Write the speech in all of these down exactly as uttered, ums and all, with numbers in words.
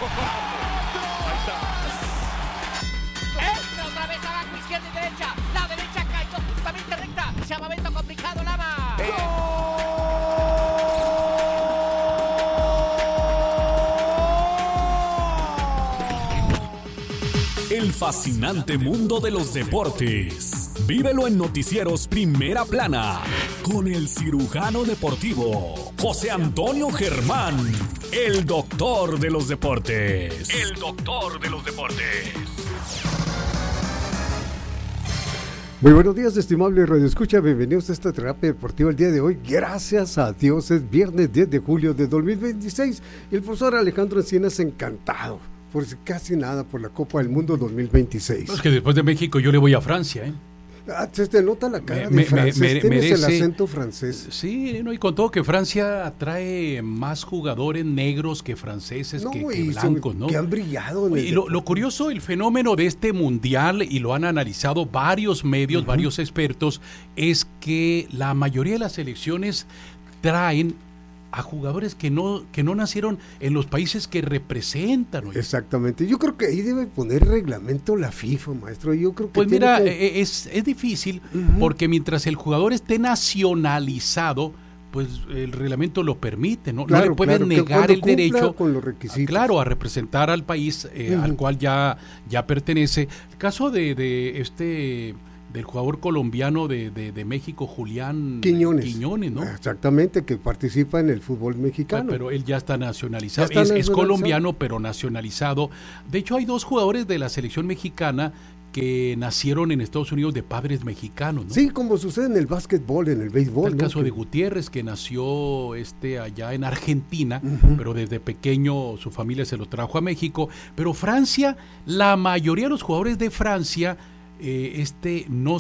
Entra otra vez abajo, izquierda y derecha. La derecha cayó justamente recta. Llamamiento complicado, Lama. Eh. El fascinante mundo de los deportes. Vívelo en Noticieros Primera Plana con el cirujano deportivo José Antonio Germán, el doctor de los deportes. El doctor de los deportes. Muy buenos días, estimable Radio Escucha. Bienvenidos a esta terapia deportiva el día de hoy. Gracias a Dios, es viernes diez de julio de dos mil veintiséis. Y el profesor Alejandro Encinas encantado. Por casi nada por la Copa del Mundo dos mil veintiséis. No, es que después de México yo le voy a Francia, ¿eh? Ah, se te nota la cara me, de francés, me, me, tienes merece, el acento francés. Sí, no, y con todo que Francia atrae más jugadores negros que franceses, no, que, que blancos, ¿no? Que han brillado. En y lo, lo curioso, el fenómeno de este mundial, y lo han analizado varios medios, uh-huh. varios expertos, es que la mayoría de las selecciones traen a jugadores que no que no nacieron en los países que representan. Oye. Exactamente. Yo creo que ahí debe poner reglamento la FIFA, maestro. Yo creo que pues mira, que... es, es difícil uh-huh. porque mientras el jugador esté nacionalizado, pues el reglamento lo permite, ¿no? Claro, no le pueden claro, negar el derecho con los requisitos. A, claro, a representar al país eh, uh-huh. al cual ya, ya pertenece. El caso de, de este... del jugador colombiano de, de, de México, Julián Quiñones. Quiñones, ¿no? Exactamente, que participa en el fútbol mexicano. Pero, pero él ya está nacionalizado, está es, nacionalizado. es colombiano, pero nacionalizado. De hecho, hay dos jugadores de la selección mexicana que nacieron en Estados Unidos de padres mexicanos, ¿no? Sí, como sucede en el básquetbol, en el béisbol. El ¿no? caso que... de Gutiérrez, que nació este allá en Argentina, uh-huh. pero desde pequeño su familia se lo trajo a México. Pero Francia, la mayoría de los jugadores de Francia Eh, este no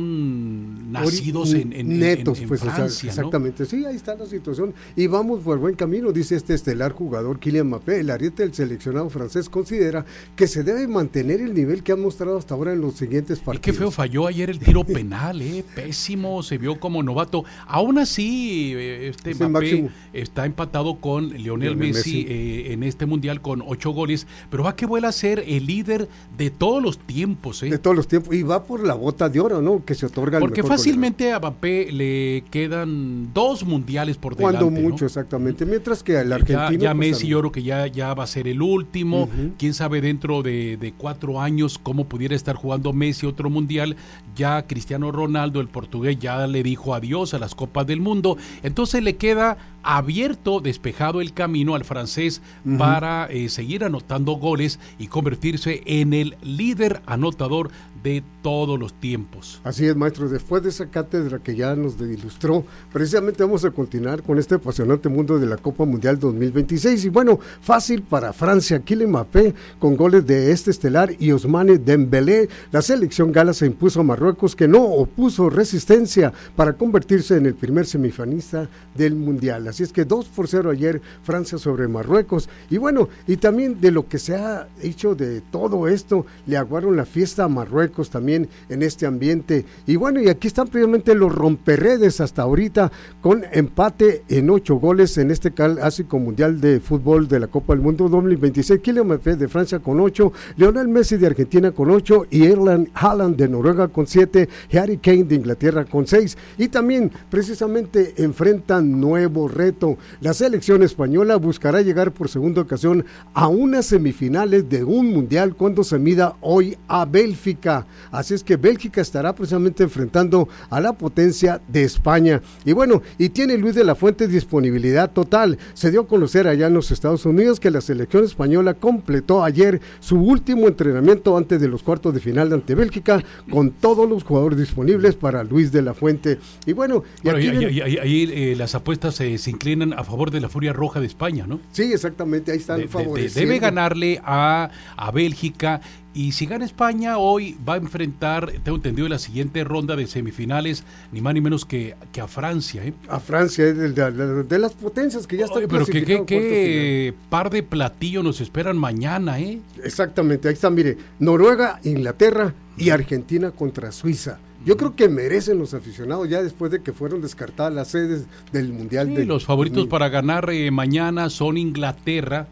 son nacidos en, en, netos, en, en pues, Francia, exactamente, ¿no? Sí, ahí está la situación y vamos por buen camino, dice este estelar jugador Kylian Mbappé. El ariete del seleccionado francés considera que se debe mantener el nivel que ha mostrado hasta ahora en los siguientes partidos. Y qué feo falló ayer el tiro penal, eh, pésimo, se vio como novato. Aún así, este es Mbappé está empatado con Lionel, Lionel Messi, Messi. Eh, en este mundial con ocho goles, pero va que vuela a ser el líder de todos los tiempos, eh. De todos los tiempos. Y va por la bota de oro, ¿no? Que se otorga al Porque mejor fácilmente goleador. A Mbappé le quedan dos mundiales por delante. Cuando mucho, ¿no? Exactamente. Mientras que el argentino... Ya, ya pues, Messi, yo creo que ya, ya va a ser el último. Uh-huh. Quién sabe dentro de, de cuatro años cómo pudiera estar jugando Messi otro mundial. Ya Cristiano Ronaldo, el portugués, ya le dijo adiós a las Copas del Mundo. Entonces le queda abierto, despejado el camino al francés uh-huh. para eh, seguir anotando goles y convertirse en el líder anotador de todos los tiempos. Así es, maestro. Después de esa cátedra que ya nos ilustró, precisamente vamos a continuar con este apasionante mundo de la Copa Mundial dos mil veintiséis. Y bueno, fácil para Francia. Kylian Mbappé con goles de este estelar y Ousmane Dembélé. La selección gala se impuso a Marruecos, que no opuso resistencia para convertirse en el primer semifinalista del Mundial. Así es que dos por cero ayer Francia sobre Marruecos. Y bueno, y también de lo que se ha hecho de todo esto, le aguaron la fiesta a Marruecos también en este ambiente. Y bueno, y aquí están precisamente los romperredes hasta ahorita con empate en ocho goles en este clásico mundial de fútbol de la Copa del Mundo dos mil veintiséis. Kylian Mbappé de Francia con ocho, Lionel Messi de Argentina con ocho y Erling Haaland de Noruega con siete, Harry Kane de Inglaterra con seis. Y también precisamente enfrentan nuevo reto. La selección española buscará llegar por segunda ocasión a unas semifinales de un mundial cuando se mida hoy a Bélgica. Así es que Bélgica estará precisamente enfrentando a la potencia de España. Y bueno, y tiene Luis de la Fuente disponibilidad total. Se dio a conocer allá en los Estados Unidos que la selección española completó ayer su último entrenamiento antes de los cuartos de final ante Bélgica, con todos los jugadores disponibles para Luis de la Fuente. Y bueno, y bueno, aquí ahí, viene... ahí, ahí eh, las apuestas eh, se inclinan a favor de la Furia Roja de España, ¿no? Sí, exactamente, ahí están de, favoreciendo. De, debe ganarle a, a Bélgica. Y si gana España, hoy va a enfrentar, tengo entendido, la siguiente ronda de semifinales, ni más ni menos que, que a Francia. ¿eh? A Francia, de, de, de, de las potencias que ya están. Oye, pero que, que, que par de platillos nos esperan mañana, ¿eh? Exactamente, ahí está, mire, Noruega, Inglaterra y Argentina contra Suiza. Yo creo que merecen los aficionados ya después de que fueron descartadas las sedes del Mundial. Sí, del, los favoritos del... para ganar eh, mañana son Inglaterra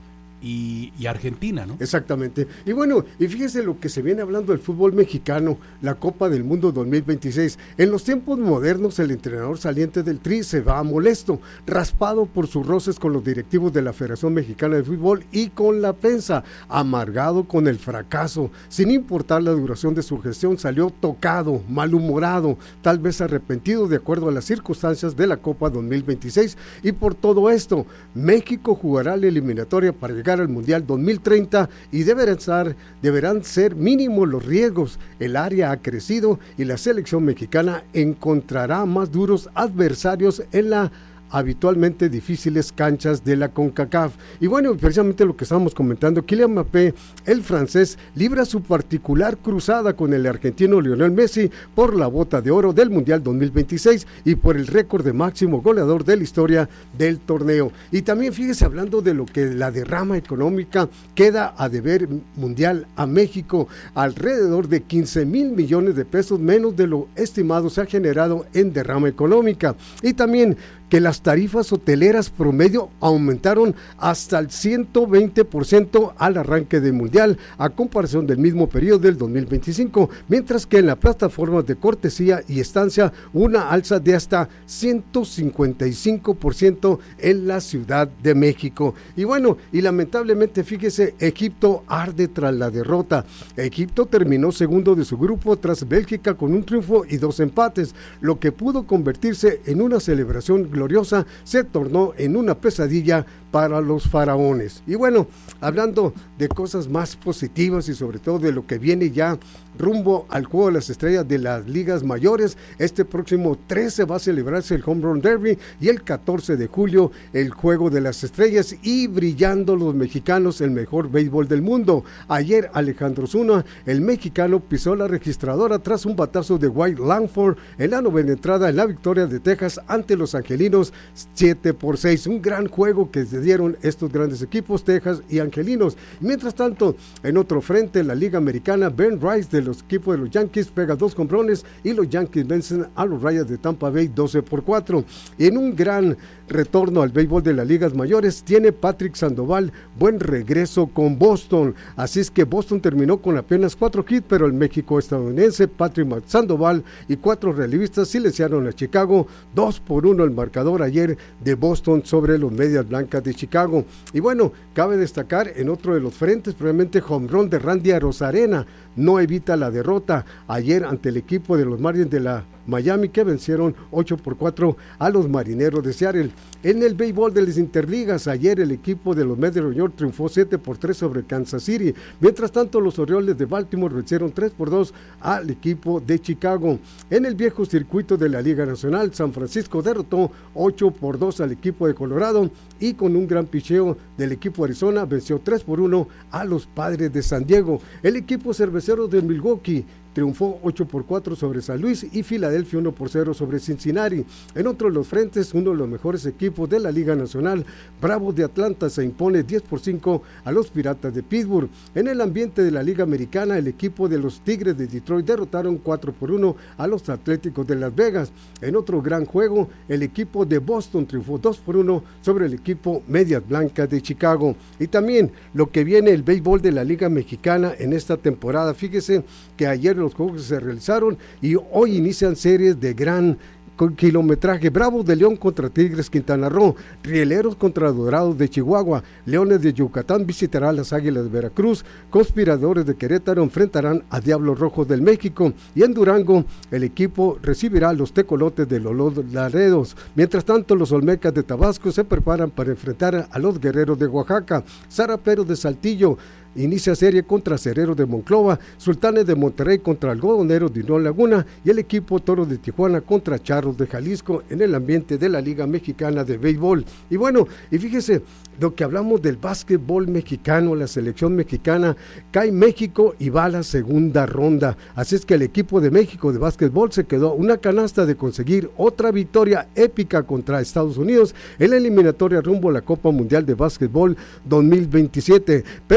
y, y Argentina, ¿no? Exactamente. Y bueno, y fíjese lo que se viene hablando del fútbol mexicano, la Copa del Mundo dos mil veintiséis. En los tiempos modernos, el entrenador saliente del Tri se va molesto, raspado por sus roces con los directivos de la Federación Mexicana de Fútbol y con la prensa, amargado con el fracaso. Sin importar la duración de su gestión, salió tocado, malhumorado, tal vez arrepentido de acuerdo a las circunstancias de la Copa dos mil veintiséis. Y por todo esto, México jugará la eliminatoria para llegar al Mundial dos mil treinta y deberán ser, deberán ser mínimos los riesgos. El área ha crecido y la selección mexicana encontrará más duros adversarios en la habitualmente difíciles canchas de la CONCACAF. Y bueno, precisamente lo que estábamos comentando, Kylian Mbappé, el francés, libra su particular cruzada con el argentino Lionel Messi por la bota de oro del Mundial dos mil veintiséis y por el récord de máximo goleador de la historia del torneo. Y también fíjese, hablando de lo que la derrama económica queda a deber mundial a México, alrededor de quince mil millones de pesos menos de lo estimado se ha generado en derrama económica. Y también que las tarifas hoteleras promedio aumentaron hasta el ciento veinte por ciento al arranque del Mundial, a comparación del mismo periodo del dos mil veinticinco, mientras que en las plataformas de cortesía y estancia, una alza de hasta ciento cincuenta y cinco por ciento en la Ciudad de México. Y bueno, y lamentablemente, fíjese, Egipto arde tras la derrota. Egipto terminó segundo de su grupo tras Bélgica con un triunfo y dos empates, lo que pudo convertirse en una celebración gloriosa se tornó en una pesadilla para los faraones. Y bueno, hablando de cosas más positivas y sobre todo de lo que viene ya rumbo al Juego de las Estrellas de las ligas mayores, este próximo trece va a celebrarse el Home Run Derby y el catorce de julio el Juego de las Estrellas, y brillando los mexicanos, el mejor béisbol del mundo. Ayer Alejandro Zuna, el mexicano, pisó la registradora tras un batazo de White Langford en la novena entrada en la victoria de Texas ante los angelinos siete por seis. Un gran juego que se dieron estos grandes equipos, Texas y angelinos. Mientras tanto, en otro frente, en la Liga Americana, Ben Rice de los equipos de los Yankees pega dos jonrones y los Yankees vencen a los Rayas de Tampa Bay doce por cuatro. Y en un gran retorno al béisbol de las ligas mayores, tiene Patrick Sandoval buen regreso con Boston. Así es que Boston terminó con apenas cuatro hits, pero el México estadounidense Patrick Sandoval y cuatro relevistas silenciaron a Chicago dos por uno el marcador ayer de Boston sobre los Medias Blancas de Chicago. Y bueno, cabe destacar en otro de los frentes, probablemente home run de Randy Arozarena no evita la derrota ayer ante el equipo de los Marlins de la Miami, que vencieron ocho por cuatro a los Marineros de Seattle. En el béisbol de las Interligas, ayer el equipo de los Mets de Nueva York triunfó siete por tres sobre Kansas City. Mientras tanto, los Orioles de Baltimore vencieron tres por dos al equipo de Chicago. En el viejo circuito de la Liga Nacional, San Francisco derrotó ocho por dos al equipo de Colorado, y con un gran picheo del equipo de Arizona venció tres por uno a los Padres de San Diego. El equipo cervecero de Milwaukee triunfó ocho por cuatro sobre San Luis y Filadelfia uno por cero sobre Cincinnati. En otro de los frentes, uno de los mejores equipos de la Liga Nacional, Bravos de Atlanta, se impone diez por cinco a los Piratas de Pittsburgh. En el ambiente de la Liga Americana, el equipo de los Tigres de Detroit derrotaron cuatro por uno a los Atléticos de Las Vegas. En otro gran juego, el equipo de Boston triunfó dos por uno sobre el equipo Medias Blancas de Chicago. Y también lo que viene el béisbol de la Liga Mexicana en esta temporada. Fíjese que ayer los juegos se realizaron y hoy inician series de gran kilometraje. Bravos de León contra Tigres Quintana Roo, Rieleros contra Dorados de Chihuahua, Leones de Yucatán visitará a las Águilas de Veracruz, Conspiradores de Querétaro enfrentarán a Diablos Rojos del México, y en Durango el equipo recibirá a los Tecolotes de los Laredos. Mientras tanto, los Olmecas de Tabasco se preparan para enfrentar a los Guerreros de Oaxaca. Zaraperos de Saltillo inicia serie contra Cereros de Monclova, Sultanes de Monterrey contra Algodoneros de Unión Laguna, y el equipo Toros de Tijuana contra Charros de Jalisco en el ambiente de la Liga Mexicana de Béisbol. Y bueno, y fíjese, lo que hablamos del básquetbol mexicano, la selección mexicana, cae México y va a la segunda ronda. Así es que el equipo de México de básquetbol se quedó una canasta de conseguir otra victoria épica contra Estados Unidos en la eliminatoria rumbo a la Copa Mundial de Básquetbol dos mil veintisiete, pero lo entre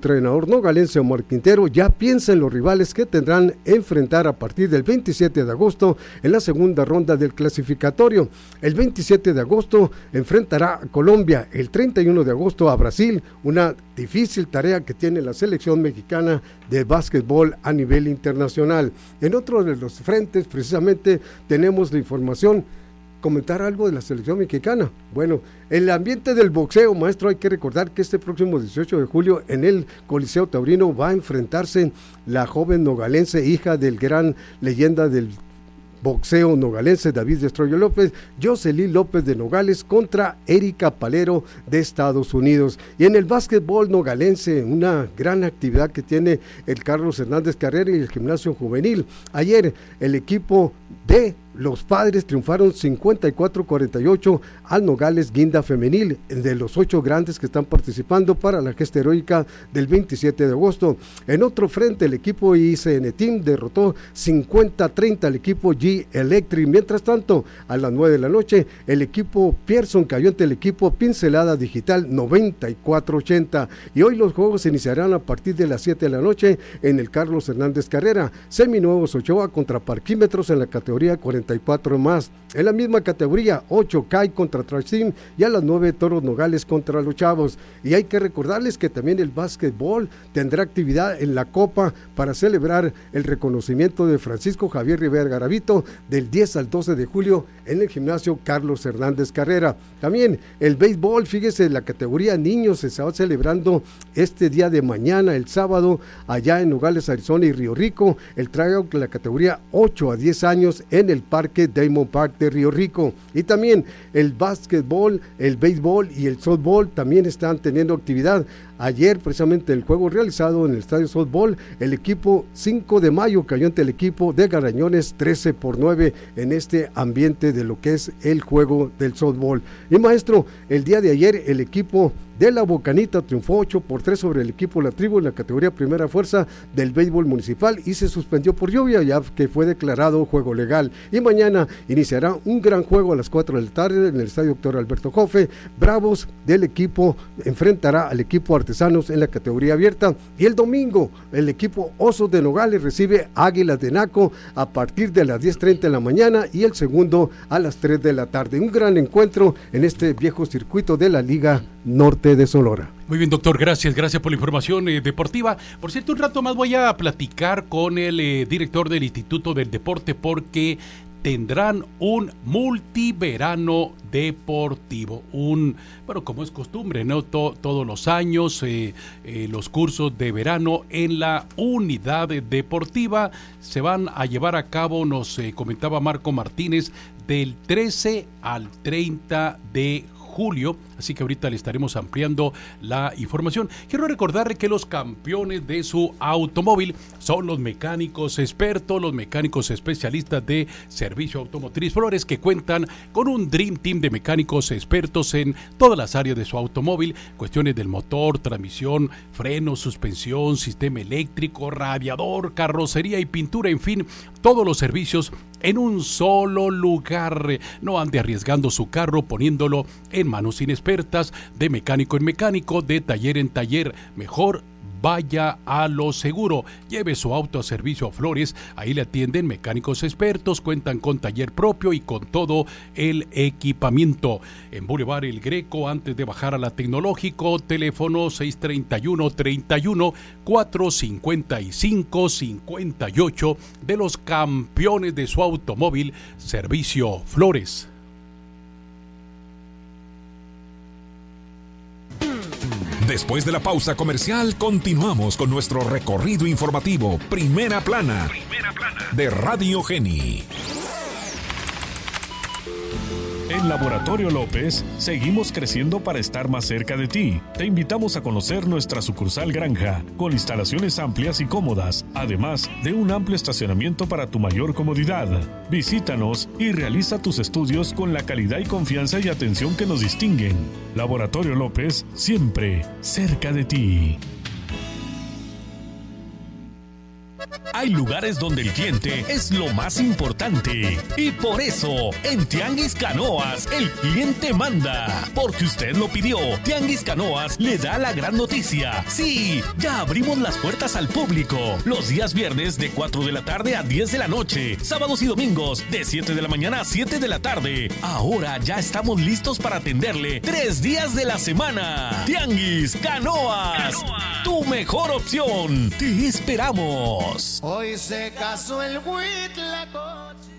entrenador nogalense Omar Quintero ya piensa en los rivales que tendrán enfrentar a partir del veintisiete de agosto en la segunda ronda del clasificatorio. El veintisiete de agosto enfrentará a Colombia, el treinta y uno de agosto a Brasil, una difícil tarea que tiene la selección mexicana de básquetbol a nivel internacional. En otro de los frentes, precisamente, tenemos la información. Comentar algo de la selección mexicana. Bueno, el ambiente del boxeo, maestro, hay que recordar que este próximo dieciocho de julio en el Coliseo Taurino va a enfrentarse la joven nogalense, hija del gran leyenda del boxeo nogalense David Destroyer López, Jocelyn López de Nogales contra Erika Palero de Estados Unidos. Y en el básquetbol nogalense, una gran actividad que tiene el Carlos Hernández Carrera y el gimnasio juvenil. Ayer el equipo de los Padres triunfaron cincuenta y cuatro a cuarenta y ocho al Nogales Guinda Femenil, de los ocho grandes que están participando para la gesta heroica del veintisiete de agosto. En otro frente, el equipo I C N Team derrotó cincuenta a treinta al equipo G Electric. Mientras tanto, a las nueve de la noche, el equipo Pearson cayó ante el equipo Pincelada Digital noventa y cuatro a ochenta. Y hoy los juegos se iniciarán a partir de las siete de la noche en el Carlos Hernández Carrera. Seminuevos Ochoa contra Parquímetros en la categoría cuarenta y cuatro más. En la misma categoría, ocho C A I contra Trash Team y a las nueve Toros Nogales contra los Chavos. Y hay que recordarles que también el básquetbol tendrá actividad en la Copa para celebrar el reconocimiento de Francisco Javier Rivera Garavito del diez al doce de julio en el gimnasio Carlos Hernández Carrera. También el béisbol, fíjese, la categoría niños se está celebrando este día de mañana, el sábado, allá en Nogales, Arizona y Río Rico, el tryout de la categoría ocho a diez años en el Parque Diamond Park de Río Rico. Y también el básquetbol, el béisbol y el softball también están teniendo actividad. Ayer, precisamente, el juego realizado en el estadio softball, el equipo cinco de mayo cayó ante el equipo de Garañones trece por nueve en este ambiente de lo que es el juego del softball. Y maestro, el día de ayer el equipo de la Bocanita triunfó ocho por tres sobre el equipo La Tribu en la categoría primera fuerza del béisbol municipal y se suspendió por lluvia, ya que fue declarado juego legal. Y mañana iniciará un gran juego a las cuatro de la tarde en el estadio Doctor Alberto Jofe. Bravos del equipo enfrentará al equipo Artesanos en la categoría abierta. Y el domingo el equipo Osos de Nogales recibe Águilas de Naco a partir de las diez treinta de la mañana y el segundo a las tres de la tarde. Un gran encuentro en este viejo circuito de la Liga Norte de Sonora. Muy bien, doctor, gracias, gracias por la información eh, deportiva. Por cierto, un rato más voy a platicar con el eh, director del Instituto del Deporte porque tendrán un multiverano deportivo, un, bueno, como es costumbre, ¿no? To, todos los años, eh, eh, los cursos de verano en la unidad deportiva se van a llevar a cabo, nos eh, comentaba Marco Martínez, del trece al treinta de julio, así que ahorita le estaremos ampliando la información. Quiero recordarle que los campeones de su automóvil son los mecánicos expertos, los mecánicos especialistas de Servicio Automotriz Flores, que cuentan con un Dream Team de mecánicos expertos en todas las áreas de su automóvil, cuestiones del motor, transmisión, freno, suspensión, sistema eléctrico, radiador, carrocería y pintura, en fin, todos los servicios en un solo lugar. No ande arriesgando su carro poniéndolo en manos inexpertas, de mecánico en mecánico, de taller en taller. Mejor vaya a lo seguro. Lleve su auto a Servicio a Flores. Ahí le atienden mecánicos expertos, cuentan con taller propio y con todo el equipamiento. En Boulevard El Greco, antes de bajar a la Tecnológico, teléfono seis treinta y uno, treinta y uno, cuatrocientos cincuenta y cinco, cincuenta y ocho, de los campeones de su automóvil, Servicio Flores. Después de la pausa comercial, continuamos con nuestro recorrido informativo Primera Plana, Primera Plana de Radio Geni. En Laboratorio López, seguimos creciendo para estar más cerca de ti. Te invitamos a conocer nuestra sucursal Granja, con instalaciones amplias y cómodas, además de un amplio estacionamiento para tu mayor comodidad. Visítanos y realiza tus estudios con la calidad y confianza y atención que nos distinguen. Laboratorio López, siempre cerca de ti. hay lugares donde el cliente es lo más importante. Y por eso, en Tianguis Canoas, el cliente manda. Porque usted lo pidió. Tianguis Canoas le da la gran noticia. Sí, ya abrimos las puertas al público. Los días viernes de cuatro de la tarde a diez de la noche. Sábados y domingos de siete de la mañana a siete de la tarde. Ahora ya estamos listos para atenderle tres días de la semana. Tianguis Canoas, Canoas. Tu mejor opción. Te esperamos. Hoy se casó el Huitlacoche.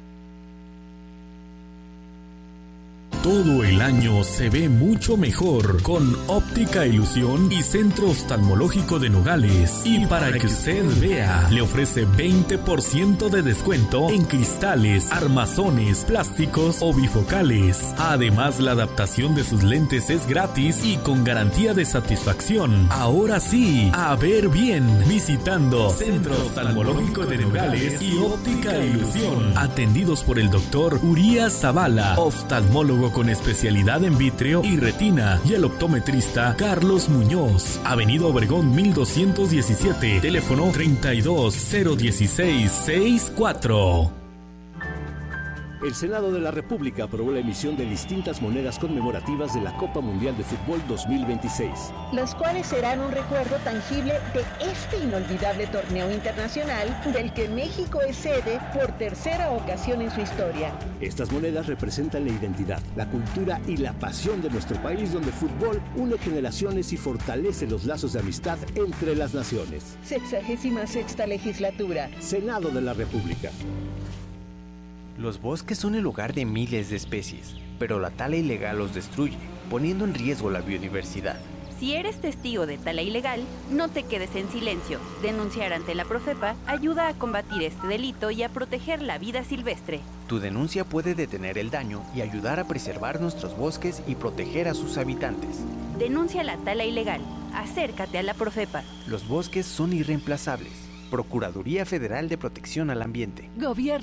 Todo el año se ve mucho mejor con Óptica Ilusión y Centro Oftalmológico de Nogales. Y para que usted vea, le ofrece veinte por ciento de descuento en cristales, armazones, plásticos o bifocales. Además, la adaptación de sus lentes es gratis y con garantía de satisfacción. Ahora sí, a ver bien, visitando Centro Oftalmológico de Nogales y Óptica Ilusión. Atendidos por el doctor Urias Zavala, oftalmólogo con especialidad en vítreo y retina, y el optometrista Carlos Muñoz. Avenida Obregón mil doscientos diecisiete, teléfono treinta y dos cero dieciséis sesenta y cuatro. El Senado de la República aprobó la emisión de distintas monedas conmemorativas de la Copa Mundial de Fútbol dos mil veintiséis. Las cuales serán un recuerdo tangible de este inolvidable torneo internacional del que México es sede por tercera ocasión en su historia. Estas monedas representan la identidad, la cultura y la pasión de nuestro país, donde el fútbol une generaciones y fortalece los lazos de amistad entre las naciones. Sexagésima sexta legislatura. Senado de la República. Los bosques son el hogar de miles de especies, pero la tala ilegal los destruye, poniendo en riesgo la biodiversidad. Si eres testigo de tala ilegal, no te quedes en silencio. Denunciar ante la Profepa ayuda a combatir este delito y a proteger la vida silvestre. Tu denuncia puede detener el daño y ayudar a preservar nuestros bosques y proteger a sus habitantes. Denuncia la tala ilegal. Acércate a la Profepa. Los bosques son irreemplazables. Procuraduría Federal de Protección al Ambiente. Gobierno